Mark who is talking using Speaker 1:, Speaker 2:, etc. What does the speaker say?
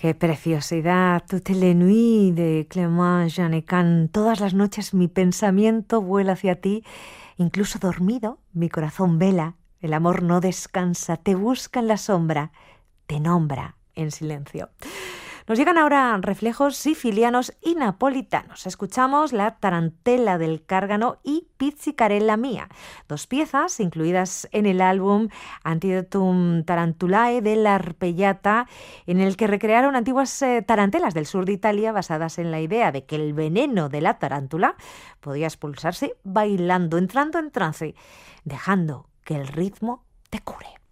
Speaker 1: Qué preciosidad, Toute la nuit de Clément Jeannequin. Todas las noches mi pensamiento vuela hacia ti, incluso dormido, mi corazón vela. El amor no descansa, te busca en la sombra, te nombra en silencio. Nos llegan ahora reflejos sicilianos y napolitanos. Escuchamos La tarantela del Cárgano y Pizzicarella mía, dos piezas incluidas en el álbum Antidotum Tarantulae de la Arpellata, en el que recrearon antiguas tarantelas del sur de Italia basadas en la idea de que el veneno de la tarántula podía expulsarse bailando, entrando en trance, dejando que el ritmo te cure.